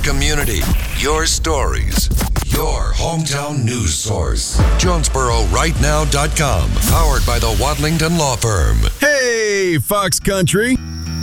community, your stories, your hometown news source. JonesboroRightNow.com, powered by the Wadlington Law Firm. Hey, Fox Country.